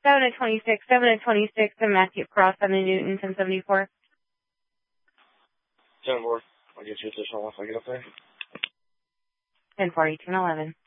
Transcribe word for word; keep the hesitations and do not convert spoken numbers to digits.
seven to twenty-six, seven to twenty-six, and Matthew Cross on the Newton, ten seventy-four. ten four. I'll get you additional once I get up there. ten forty, ten eleven.